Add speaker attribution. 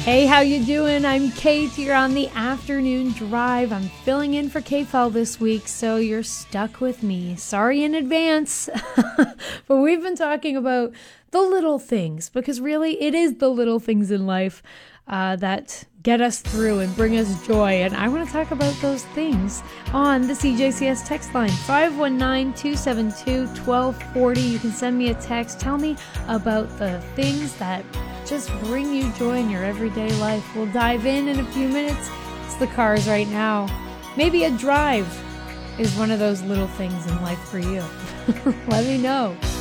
Speaker 1: Hey, how you doing? I'm Kate. You're on the afternoon drive. I'm filling in for KFL this week, so you're stuck with me. Sorry in advance. But we've been talking about the little things, because really it is the little things in life that get us through and bring us joy. And I want to talk about those things on the CJCS text line, 519-272-1240. You can send me a text. Tell me about the things that just bring you joy in your everyday life. We'll dive in a few minutes. It's the cars right now. Maybe a drive is one of those little things in life for you. Let me know.